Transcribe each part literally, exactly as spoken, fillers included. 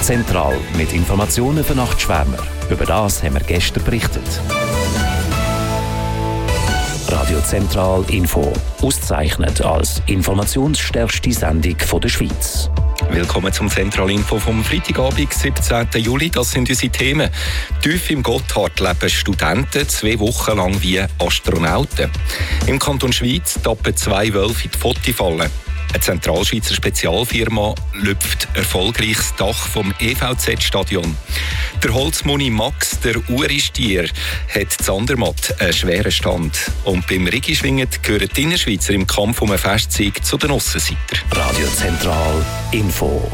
Zentral mit Informationen für Nachtschwärmer. Über das haben wir gestern berichtet. Radio Zentral Info, ausgezeichnet als informationsstärkste Sendung der Schweiz. Willkommen zum Zentral Info vom Freitagabend, siebzehnten Juli. Das sind unsere Themen. Tief im Gotthard leben Studenten zwei Wochen lang wie Astronauten. Im Kanton Schweiz tappen zwei Wölfe in die Pfotifalle. Eine Zentralschweizer Spezialfirma lüpft erfolgreich das Dach vom E V Z-Stadion. Der Holzmuni Max, der Uristier, hat Zandermatt einen schweren Stand. Und beim Rigischwingen gehören die Innerschweizer im Kampf um einen Festsieg zu den Aussenseitern. Radio Zentral Info.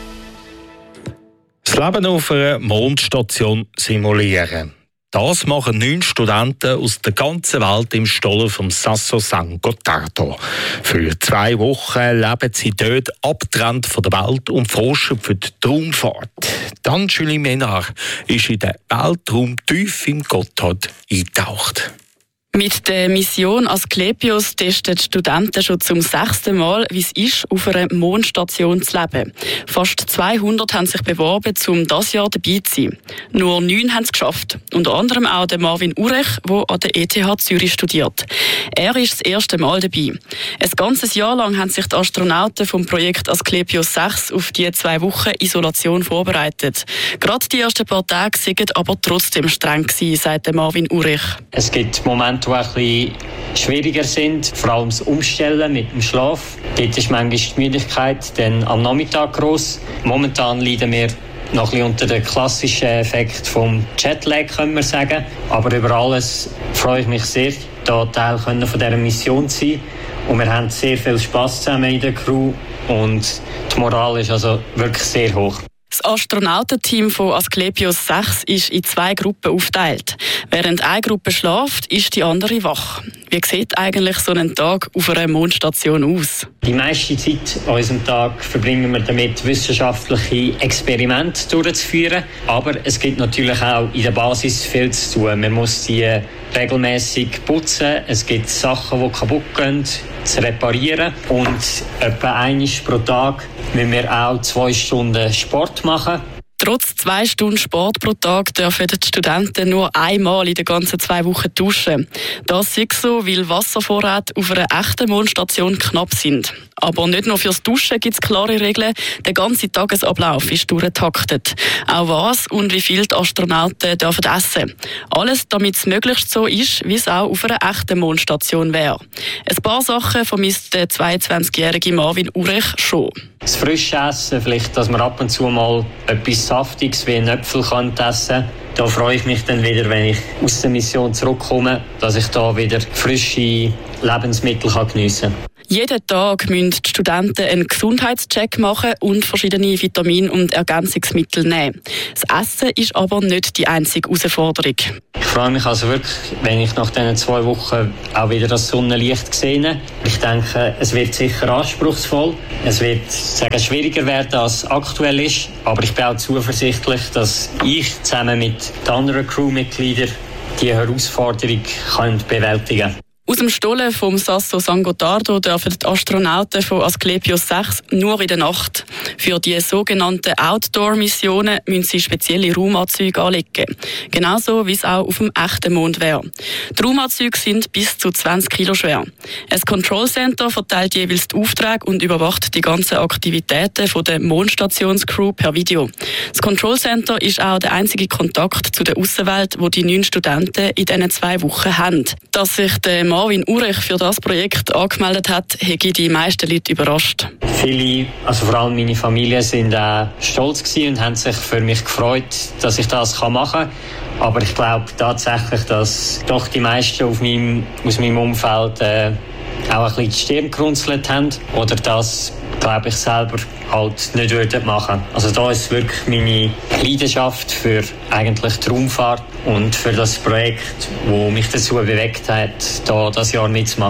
Das Leben auf einer Mondstation simulieren. Das machen neun Studenten aus der ganzen Welt im Stollen vom Sasso San Gottardo. Für zwei Wochen leben sie dort abgetrennt von der Welt und forschen für die Raumfahrt. Dann Julie Ménard ist in den Weltraum tief im Gotthard eingetaucht. Mit der Mission Asklepios testen die Studenten schon zum sechsten Mal, wie es ist, auf einer Mondstation zu leben. Fast zweihundert haben sich beworben, um dieses Jahr dabei zu sein. Nur neun haben es geschafft. Unter anderem auch der Marvin Urech, der an der E T H Zürich studiert. Er ist das erste Mal dabei. Ein ganzes Jahr lang haben sich die Astronauten vom Projekt Asklepios sechs auf die zwei Wochen Isolation vorbereitet. Gerade die ersten paar Tage waren aber trotzdem streng gewesen, sagt der Marvin Urech. Es gibt Momente, die ein bisschen schwieriger sind, vor allem das Umstellen mit dem Schlaf. Dort ist manchmal die Müdigkeit dann am Nachmittag gross. Momentan leiden wir noch ein bisschen unter dem klassischen Effekt vom Jetlag, können wir sagen. Aber über alles freue ich mich sehr, hier Teil von dieser Mission zu sein. Und wir haben sehr viel Spass zusammen in der Crew und die Moral ist also wirklich sehr hoch. Das Astronautenteam von Asklepios sechs ist in zwei Gruppen aufgeteilt. Während eine Gruppe schläft, ist die andere wach. Wie sieht eigentlich so ein Tag auf einer Mondstation aus? Die meiste Zeit an unserem Tag verbringen wir damit, wissenschaftliche Experimente durchzuführen. Aber es gibt natürlich auch in der Basis viel zu tun. Man muss die regelmäßig putzen. Es gibt Sachen, die kaputt gehen, zu reparieren. Und etwa einmal pro Tag müssen wir auch zwei Stunden Sport machen. Trotz zwei Stunden Sport pro Tag dürfen die Studenten nur einmal in den ganzen zwei Wochen duschen. Das ist so, weil Wasservorräte auf einer echten Mondstation knapp sind. Aber nicht nur fürs Duschen gibt es klare Regeln. Der ganze Tagesablauf ist durchgetaktet. Auch was und wie viel die Astronauten dürfen essen. Alles, damit es möglichst so ist, wie es auch auf einer echten Mondstation wäre. Ein paar Sachen vermisst der zweiundzwanzigjährige Marvin Urech schon. Das frische Essen, vielleicht, dass man ab und zu mal etwas Saftiges wie einen Äpfel kann essen kann. Da freue ich mich dann wieder, wenn ich aus der Mission zurückkomme, dass ich da wieder frische Lebensmittel geniessen kann. Jeden Tag müssen die Studenten einen Gesundheitscheck machen und verschiedene Vitamine und Ergänzungsmittel nehmen. Das Essen ist aber nicht die einzige Herausforderung. Ich freue mich also wirklich, wenn ich nach diesen zwei Wochen auch wieder das Sonnenlicht sehe. Ich denke, es wird sicher anspruchsvoll. Es wird sagen, schwieriger werden, als es aktuell ist. Aber ich bin auch zuversichtlich, dass ich zusammen mit den anderen Crewmitgliedern diese Herausforderung kann bewältigen kann. Aus dem Stollen vom Sasso San Gottardo dürfen die Astronauten von Asklepios sechs nur in der Nacht. Für die sogenannten Outdoor-Missionen müssen sie spezielle Raumanzüge anlegen. Genauso wie es auch auf dem echten Mond wäre. Die Raumanzüge sind bis zu zwanzig Kilo schwer. Ein Control Center verteilt jeweils die Aufträge und überwacht die ganzen Aktivitäten der Mondstationscrew per Video. Das Control Center ist auch der einzige Kontakt zu der Aussenwelt, wo die neun Studenten in diesen zwei Wochen haben. Dass sich der Marvin Urech für das Projekt angemeldet hat, hätte die meisten Leute überrascht. Viele, also vor allem meine Familie, sind auch stolz gewesen und haben sich für mich gefreut, dass ich das machen kann. Aber ich glaube tatsächlich, dass doch die meisten auf meinem, aus meinem Umfeld äh, auch ein bisschen die Stirn gerunzelt haben. Oder das, glaube ich, selber halt nicht würden machen. Also da ist wirklich meine Leidenschaft für eigentlich die Raumfahrt und für das Projekt, das mich dazu bewegt hat, da das Jahr mitzumachen.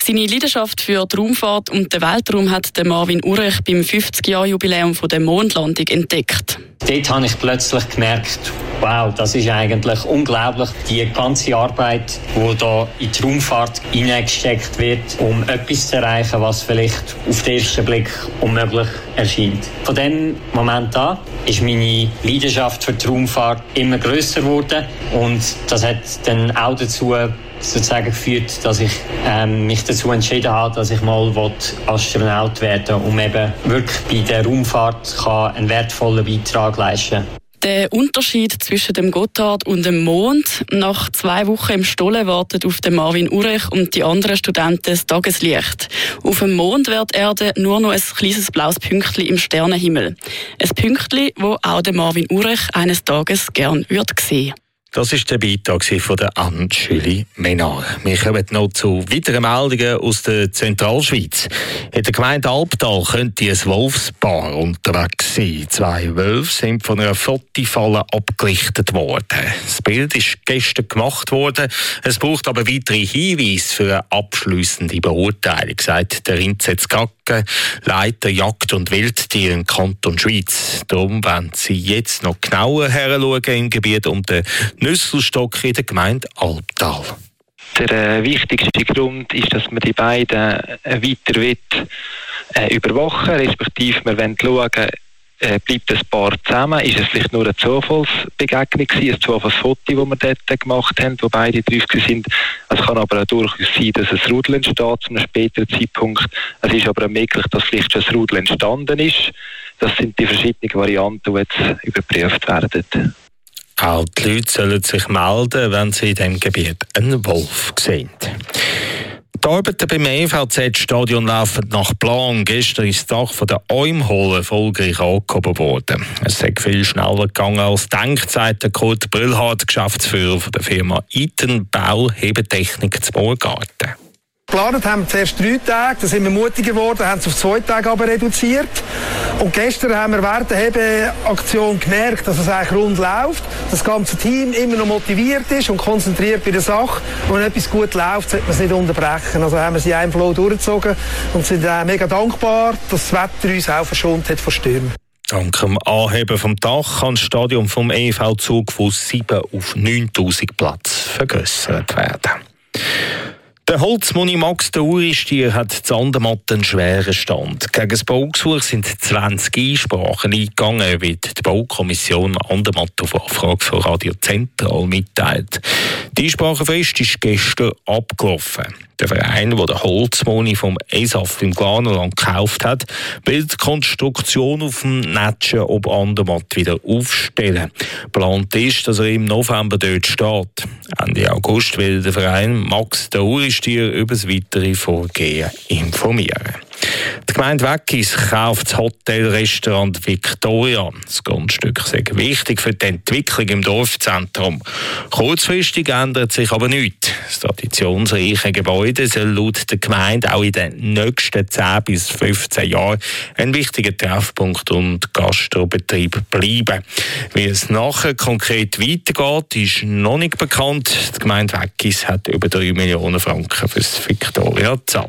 Seine Leidenschaft für die Raumfahrt und den Weltraum hat der Marvin Urech beim fünfzig-Jahr-Jubiläum der Mondlandung entdeckt. Dort habe ich plötzlich gemerkt, wow, das ist eigentlich unglaublich, die ganze Arbeit, die da in die Raumfahrt hineingesteckt wird, um etwas zu erreichen, was vielleicht auf den ersten Blick unmöglich erscheint. Von dem Moment an ist meine Leidenschaft für die Raumfahrt immer grösser geworden und das hat dann auch dazu sozusagen geführt, dass ich ähm, mich dazu entschieden habe, dass ich mal Astronaut werden will, um eben wirklich bei der Raumfahrt kann einen wertvollen Beitrag leisten kann. Der Unterschied zwischen dem Gotthard und dem Mond. Nach zwei Wochen im Stollen wartet auf den Marvin Urech und die anderen Studenten das Tageslicht. Auf dem Mond wird Erde nur noch ein kleines blaues Pünktchen im Sternenhimmel. Ein Pünktchen, das auch der Marvin Urech eines Tages gern würde sehen. Das war der Beitrag von der Anne-Julie Menard. Wir kommen noch zu weiteren Meldungen aus der Zentralschweiz. In der Gemeinde Albtal könnte ein Wolfspaar unterwegs sein. Zwei Wölfe sind von einer Flottifalle abgelichtet worden. Das Bild ist gestern gemacht worden. Es braucht aber weitere Hinweise für eine abschliessende Beurteilung, sagt der Rinzetz Gacke, Leiter Jagd- und Wildtiere im Kanton Schweiz. Darum wollen sie jetzt noch genauer heranschauen im Gebiet um den Nüsselstock in der Gemeinde Albtal. Der äh, wichtigste Grund ist, dass man die beiden äh, weiter will, äh, überwachen, respektive wir wollen schauen, äh, bleibt das Paar zusammen, ist es vielleicht nur eine Zufallsbegegnung gewesen, ein Zufallsfoto, das wir dort gemacht haben, wo beide drauf sind. Es kann aber auch durchaus sein, dass ein Rudel entsteht zu einem späteren Zeitpunkt. Es ist aber auch möglich, dass vielleicht schon ein Rudel entstanden ist. Das sind die verschiedenen Varianten, die jetzt überprüft werden. Auch die Leute sollen sich melden, wenn sie in diesem Gebiet einen Wolf sehen. Die Arbeiten beim E V Z-Stadion laufen nach Plan. Gestern ist das Dach von der Eumholen erfolgreich angehoben worden. Es sei viel schneller gegangen als gedacht, sagt der Kurt Brüllhardt, Geschäftsführer von der Firma Iten Bau Hebetechnik zu Morgarten. Geplant haben wir zuerst drei Tage, da sind wir mutiger geworden, haben es auf zwei Tage aber reduziert. Und gestern haben wir während der Hebeaktion gemerkt, dass es eigentlich rund läuft, dass das ganze Team immer noch motiviert ist und konzentriert bei der Sache. Und wenn etwas gut läuft, sollte man es nicht unterbrechen. Also haben wir sie in einem Flow durchgezogen und sind auch mega dankbar, dass das Wetter uns auch verschont hat vor Stürmen. Dank dem Anheben vom Dach kann das Stadion vom E V-Zug von sieben auf neuntausend Platz vergrössert werden. Der Holzmoni Max der Uristier hat in Andermatt einen schweren Stand. Gegen das Baugesuch sind zwanzig Einsprachen eingegangen, wie die Baukommission Andermatt auf Anfrage von Radio Zentral mitteilt. Die Einsprachenfrist ist gestern abgelaufen. Der Verein, der den Holzmoni vom E S A F im Glarnerland gekauft hat, will die Konstruktion auf dem Netschen ob Andermatt wieder aufstellen. Geplant ist, dass er im November dort steht. Ende August will der Verein Max der Uristier über das weitere Vorgehen informieren. Die Gemeinde Weggis kauft das Hotelrestaurant Victoria. Das Grundstück sei wichtig für die Entwicklung im Dorfzentrum. Kurzfristig ändert sich aber nichts. Das traditionsreiche Gebäude soll laut der Gemeinde auch in den nächsten zehn bis fünfzehn Jahren ein wichtiger Treffpunkt und Gastrobetrieb bleiben. Wie es nachher konkret weitergeht, ist noch nicht bekannt. Die Gemeinde Weggis hat über drei Millionen Franken für das Victoria gezahlt.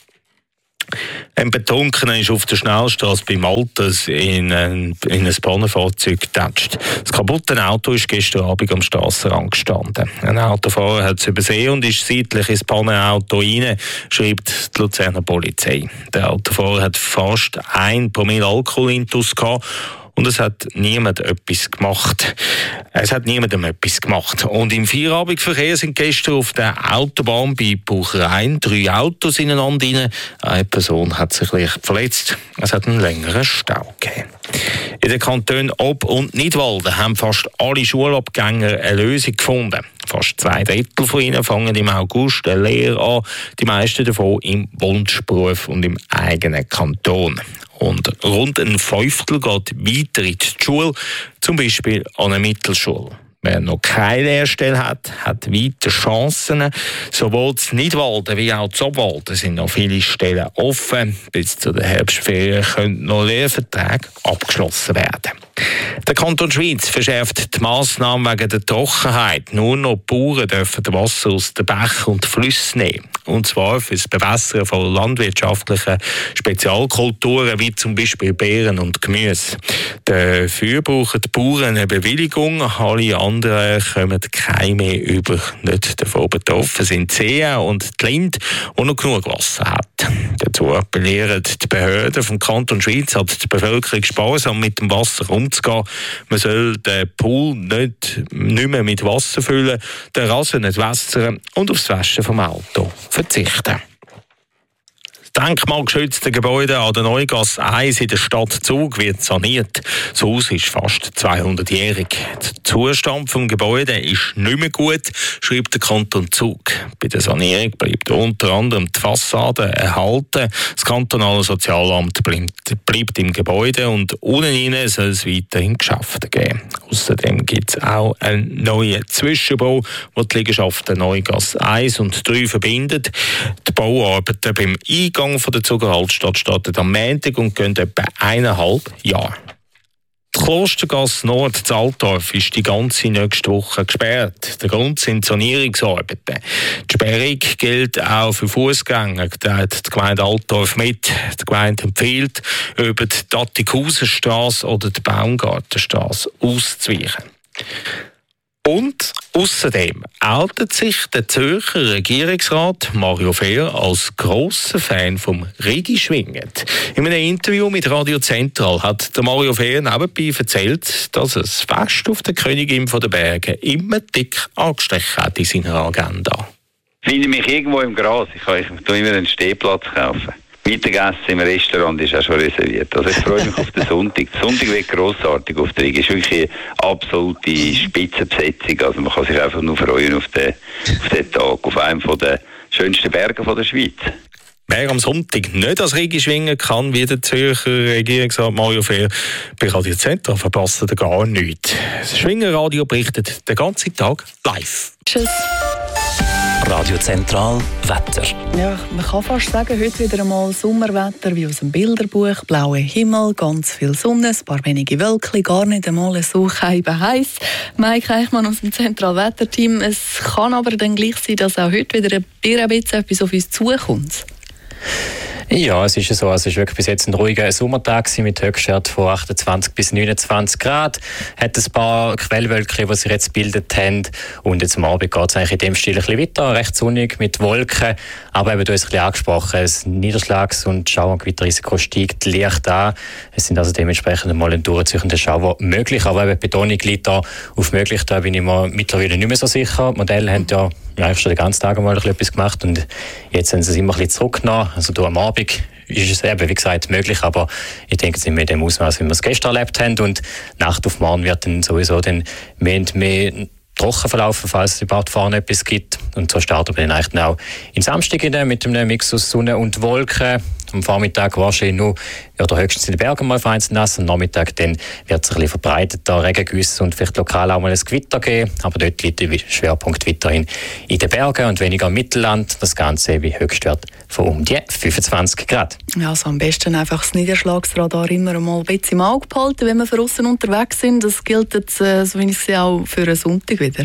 Ein Betrunkener ist auf der Schnellstraße bei Maltes in ein, in ein Bahnenfahrzeug getatscht. Das kaputte Auto ist gestern Abend am Strassenrand gestanden. Ein Autofahrer hat es übersehen und ist seitlich ins Bahnenauto rein, schreibt die Luzerner Polizei. Der Autofahrer hat fast ein Promille Alkoholintus gehabt. Und es hat niemand etwas gemacht. Es hat niemandem etwas gemacht. Und im Feierabendverkehr sind gestern auf der Autobahn bei Buchrein drei Autos ineinander rein. Eine Person hat sich leicht verletzt. Es hat einen längeren Stau gegeben. In den Kantonen Ob- und Nidwalden haben fast alle Schulabgänger eine Lösung gefunden. Fast zwei Drittel von ihnen fangen im August eine Lehre an, die meisten davon im Wunschberuf und im eigenen Kanton. Und rund ein Fünftel geht weiter in die Schule, zum Beispiel an einer Mittelschule. Wer noch keine Lehrstelle hat, hat weiter Chancen. Sowohl in Nidwalden wie auch in Obwalden sind noch viele Stellen offen. Bis zu den Herbstferien können noch Lehrverträge abgeschlossen werden. Der Kanton Schweiz verschärft die Massnahmen wegen der Trockenheit. Nur noch die Bauern dürfen Wasser aus den Bächen und Flüssen nehmen. und zwar für das Bewässern von landwirtschaftlichen Spezialkulturen wie zum Beispiel Beeren und Gemüse. Dafür brauchen die Bauern eine Bewilligung, alle anderen kommen keine mehr über. Nicht davon betroffen sind die Seen und die Linde, die noch genug Wasser hat. Dazu appellieren die Behörden vom Kanton Schweiz an die Bevölkerung sparsam mit dem Wasser umzugehen. Man soll den Pool nicht, nicht mehr mit Wasser füllen, den Rasen nicht wässern und aufs Waschen vom Auto verzichten. Das denkmalgeschützte Gebäude an der Neugasse eins in der Stadt Zug wird saniert. Das Haus ist fast zweihundertjährig. Der Zustand des Gebäudes ist nicht mehr gut, schreibt der Kanton Zug. Bei der Sanierung bleibt unter anderem die Fassade erhalten. Das kantonale Sozialamt bleibt, bleibt im Gebäude und unten rein soll es weiterhin Geschäfte geben. Außerdem gibt es auch einen neuen Zwischenbau, der die Liegenschaften Neugasse eins und drei verbindet. Die Bauarbeiten beim Eingang von der Zuger Altstadt startet am Montag und gehen etwa eineinhalb Jahre. Die Klostergasse Nord in Altdorf ist die ganze nächste Woche gesperrt. Der Grund sind Sanierungsarbeiten. Die Sperrung gilt auch für Fußgänger, teilt die Gemeinde Altdorf mit. Die Gemeinde empfiehlt, über die Tattikhausenstrasse oder die Baumgartenstrasse auszuweichen. Und außerdem outet sich der Zürcher Regierungsrat Mario Fehr als grosser Fan vom Rigi-Schwingen. In einem Interview mit Radio Zentral hat der Mario Fehr nebenbei erzählt, dass er das Fest auf der Königin der Berge immer dick angestrichen hat in seiner Agenda. Finde ich mich irgendwo im Gras. Ich kann ich immer einen Stehplatz kaufen. Mittagessen im Restaurant ist auch schon reserviert. Also ich freue mich auf den Sonntag. Der Sonntag wird grossartig auf der Rigi. Es ist wirklich eine absolute Spitzenbesetzung. Also man kann sich einfach nur freuen auf den, auf den Tag, auf einem der schönsten Berge der Schweiz. Wer am Sonntag nicht als Rigi schwingen kann, wie der Zürcher Regierungsrat Mario Fehr, bei Radio Zentral verpasst er gar nichts. Das Schwingerradio berichtet den ganzen Tag live. Tschüss. Radio Zentral Wetter. Ja, man kann fast sagen, heute wieder einmal Sommerwetter wie aus dem Bilderbuch. Blauer Himmel, ganz viel Sonne, ein paar wenige Wölkchen, gar nicht einmal so heiß. Mike Eichmann aus dem Zentralwetterteam. Es kann aber dann gleich sein, dass auch heute wieder ein bisschen etwas auf uns zukommt. Ja, es ist so. Es ist wirklich bis jetzt ein ruhiger Sommertag mit Höchstwert von achtundzwanzig bis neunundzwanzig Grad. Hat ein paar Quellwölkchen, die sich jetzt gebildet haben. Und jetzt am Abend geht es eigentlich in dem Stil ein bisschen weiter. Recht sonnig mit Wolken. Aber eben, du hast es ein bisschen angesprochen. Das Niederschlags- und Schauer- und Gewitterrisiko steigt leicht an. Es sind also dementsprechend mal ein durchziehender Schauer möglich. Aber eben, die Betonung liegt da auf möglich. Da bin ich mir mittlerweile nicht mehr so sicher. Die Modelle haben ja eigentlich schon den ganzen Tag mal etwas gemacht und jetzt haben sie es immer ein bisschen zurückgenommen. Also da am Abend ist es eben, wie gesagt, möglich, aber ich denke, es ist mit dem Ausmaß, wie wir es gestern erlebt haben und Nacht auf morgen wird dann sowieso dann mehr und mehr trocken verlaufen, falls es überhaupt vorne etwas gibt. Und so starten wir dann eigentlich auch in Samstag mit einem Mix aus Sonne und Wolken. Am Vormittag wahrscheinlich nur oder höchstens in den Bergen mal vereinzelt nass. Am Nachmittag dann wird es ein bisschen verbreiteter Regengüsse und vielleicht lokal auch mal ein Gewitter geben. Aber dort liegt der Schwerpunkt weiterhin in den Bergen und weniger im Mittelland. Das Ganze wie Höchstwert von um die fünfundzwanzig Grad. Ja, also am besten einfach das Niederschlagsradar immer mal ein bisschen im Auge behalten, wenn wir von außen unterwegs sind. Das gilt jetzt, äh, so wie ich sehe, auch für einen Sonntag wieder.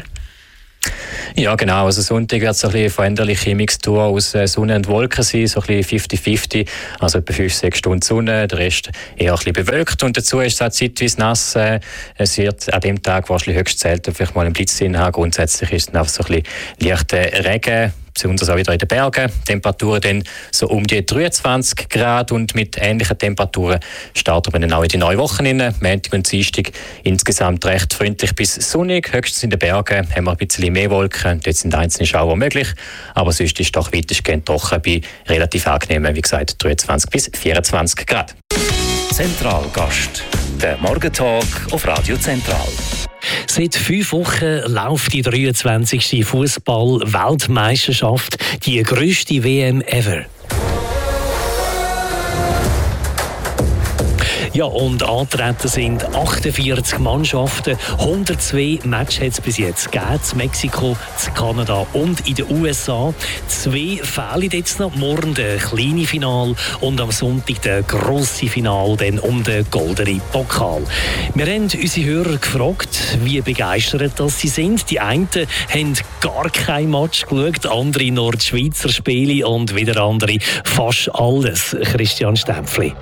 Ja, genau. Also Sonntag wird es ein bisschen veränderliche Mixtur aus Sonne und Wolken sein, so ein bisschen fifty fifty, also etwa fünf bis sechs Stunden Sonne, der Rest eher ein bisschen bewölkt und dazu ist es auch zeitweise nass. Es wird an dem Tag wahrscheinlich höchst selten vielleicht mal einen Blitz drin haben. Grundsätzlich ist es einfach so ein bisschen leichter Regen. Besonders auch wieder in den Bergen. Temperaturen dann so um die dreiundzwanzig Grad und mit ähnlichen Temperaturen starten wir dann auch in die neue Woche rein. Montag und Dienstag insgesamt recht freundlich bis sonnig. Höchstens in den Bergen haben wir ein bisschen mehr Wolken. Dort sind einzelne Schauer möglich. Aber sonst ist es doch weitestgehend trocken bei relativ angenehmen, wie gesagt, dreiundzwanzig bis vierundzwanzig Grad. Zentralgast. Der Morgentalk auf Radio Zentral. Seit fünf Wochen läuft die dreiundzwanzigste Fußball-Weltmeisterschaft, die grösste W M ever. Ja, und antreten sind achtundvierzig Mannschaften. hundertzwei Matches hat es bis jetzt gegeben. In Mexiko, in Kanada und in den U S A. Zwei fehlen jetzt noch. Morgen der kleine Final und am Sonntag der grosse Final dann um den goldenen Pokal. Wir haben unsere Hörer gefragt, wie begeistert das sie sind. Die einen haben gar kein Match geschaut, andere nur die Schweizer Spiele und wieder andere fast alles. Christian Stempfli.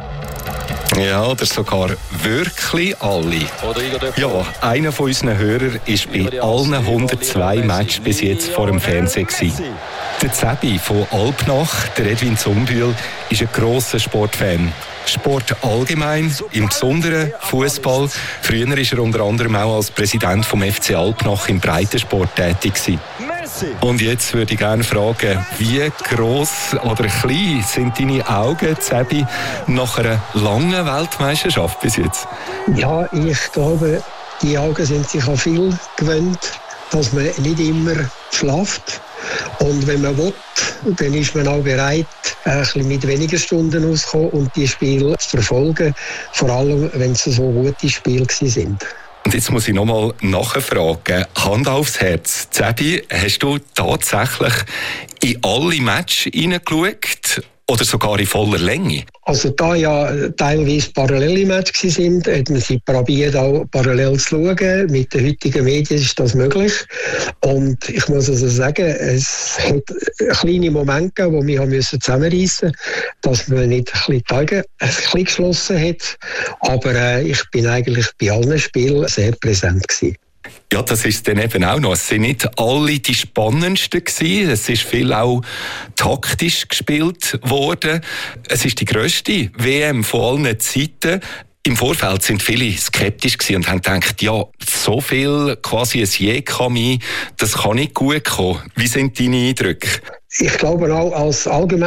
Ja, oder sogar wirklich alle. Ja, einer von unseren Hörern war bei allen hundertzwei Matches bis jetzt vor dem Fernsehen gewesen. Der Zebi von Alpnach, der Edwin Zumbühl, ist ein grosser Sportfan. Sport allgemein, im Besonderen Fußball. Früher war er unter anderem auch als Präsident vom F C Alpnach im Breitensport tätig gewesen. Und jetzt würde ich gerne fragen, wie gross oder klein sind deine Augen, Zebi, nach einer langen Weltmeisterschaft bis jetzt? Ja, ich glaube, die Augen sind sich an viel gewöhnt, dass man nicht immer schlaft. Und wenn man will, dann ist man auch bereit, ein bisschen mit weniger Stunden auszukommen und die Spiele zu verfolgen, vor allem, wenn es so gute Spiele sind. Und jetzt muss ich noch mal nachfragen, Hand aufs Herz. Zebi, hast du tatsächlich in alle Matches hineingeschaut oder sogar in voller Länge? Also da ja teilweise parallele Matches sind, hat man sie probiert auch parallel zu schauen. Mit den heutigen Medien ist das möglich. Und ich muss also sagen, es hat kleine Momente gegeben, wo wir haben zusammenreißen mussten, dass man nicht ein bisschen die Augen ein bisschen geschlossen hat. Aber äh, ich bin eigentlich bei allen Spielen sehr präsent gewesen. Ja, das ist dann eben auch noch. Es sind nicht alle die spannendsten gewesen. Es ist viel auch taktisch gespielt worden. Es ist die grösste W M von allen Zeiten. Im Vorfeld sind viele skeptisch gewesen und haben gedacht, ja, so viel quasi ein Je-Kami, das kann nicht gut kommen. Wie sind deine Eindrücke? Ich glaube auch als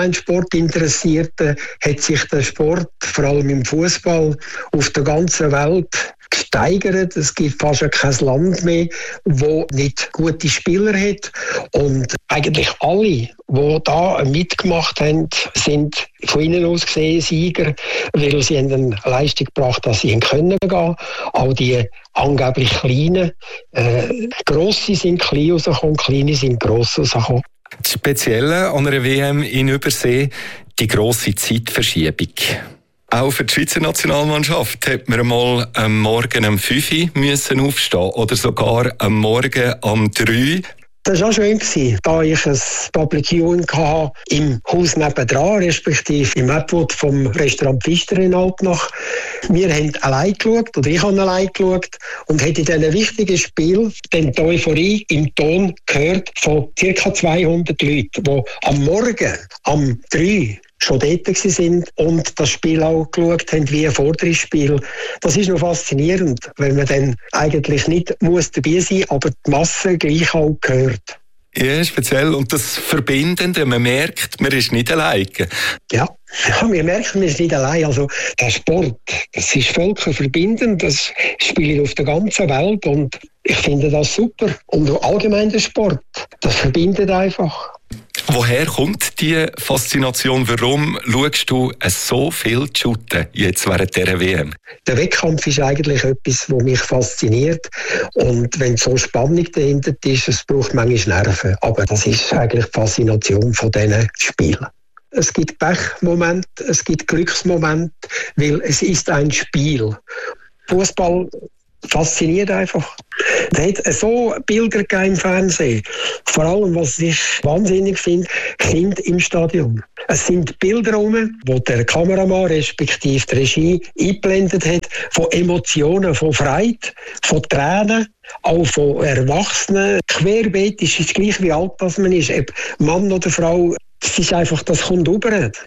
Allgemeinsportinteressierte hat sich der Sport, vor allem im Fußball, auf der ganzen Welt gesteigert. Es gibt fast kein Land mehr, das nicht gute Spieler hat. Und eigentlich alle, die da mitgemacht haben, sind von innen aus gesehen Sieger, weil sie haben eine Leistung gebracht, dass sie können gehen. Auch die angeblich Kleinen. Äh, Grosse sind klein rausgekommen, Kleine sind gross rausgekommen. Das Spezielle an einer W M in Übersee, die grosse Zeitverschiebung. Auch für die Schweizer Nationalmannschaft hat man einmal am Morgen um fünf Uhr müssen aufstehen oder sogar am Morgen um drei Uhr. Das war auch schön, da ich ein Public Viewing hatte im Haus nebendran, respektive im Atwood vom Restaurant Pfister in Alpnach. Wir haben allein geschaut, oder ich habe allein geschaut, und habe in diesen wichtigen Spiel die Euphorie im Ton gehört von ca. zweihundert Leuten, die am Morgen, am drei schon dort waren und das Spiel auch geschaut haben wie ein Vorderspiel. Das ist noch faszinierend, wenn man dann eigentlich nicht muss dabei sein muss, aber die Masse gleich auch gehört. Ja, speziell. Und das Verbindende, man merkt, man ist nicht allein. Ja, ja, wir merken, wir sind nicht allein. Also der Sport, das ist völkerverbindend, das spielt auf der ganzen Welt und ich finde das super. Und allgemein der Sport, das verbindet einfach. Woher kommt die Faszination? Warum schaust du so viel shooten jetzt während dieser W M? Der Wettkampf ist eigentlich etwas, das mich fasziniert. Und wenn so Spannung dahinter ist, es braucht manchmal Nerven. Aber das ist eigentlich die Faszination von diesen Spielen. Es gibt Pechmomente, es gibt Glücksmomente, weil es ist ein Spiel. Fußball fasziniert einfach. Es hat so Bilder im Fernsehen. Vor allem, was ich wahnsinnig finde, Kinder im Stadion. Es sind Bilder rum, wo der Kameramann respektive die Regie eingeblendet hat, von Emotionen, von Freude, von Tränen, auch von Erwachsenen. Querbeet ist es gleich, wie alt das man ist, ob Mann oder Frau. Es ist einfach, das kommt rüber.